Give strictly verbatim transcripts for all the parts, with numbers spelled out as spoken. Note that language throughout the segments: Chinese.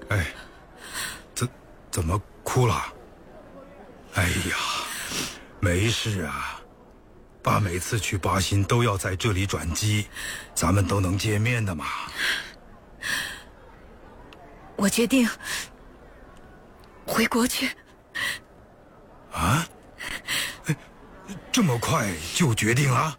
哎，怎怎么哭了？哎呀，没事啊。爸每次去巴新都要在这里转机，咱们都能见面的嘛。 我决定回国去。 啊？这么快就决定了？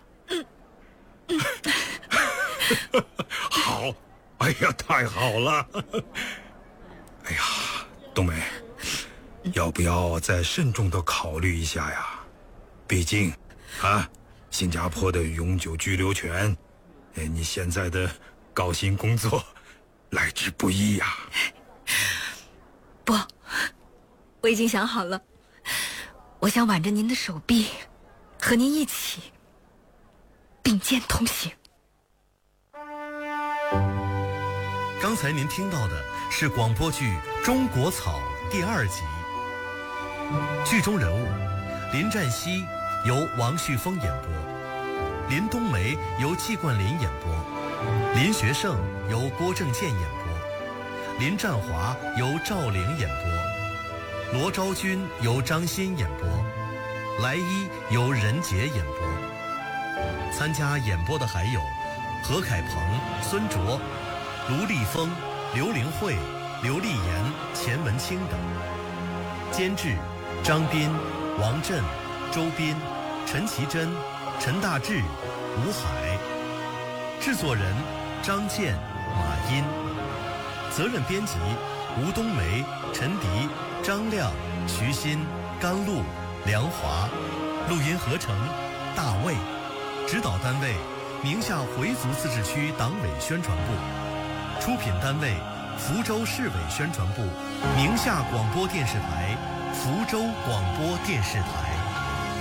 好，哎呀，太好了！哎呀，冬梅，要不要再慎重的考虑一下呀？毕竟，啊，新加坡的永久居留权，哎，你现在的高薪工作，来之不易呀。 不，我已经想好了，我想挽着您的手臂，和您一起并肩同行。 刚才您听到的是广播剧《中国草》第二集，剧中人物林占西由王旭峰演播，林冬梅由季冠霖演播，林学胜由郭正健演播，林占华由赵玲演播，罗昭君由张欣演播，来一由任杰演播。参加演播的还有何凯鹏、孙卓、卢丽峰、刘玲慧、刘丽妍、钱文清等。监制张斌、王震、周斌、陈其贞、陈大志、吴海。制作人张健、马音。责任编辑吴冬梅、陈迪、张亮、徐鑫、甘露、梁华。录音合成大卫。指导单位宁夏回族自治区党委宣传部。出品单位福州市委宣传部、宁夏广播电视台、福州广播电视台。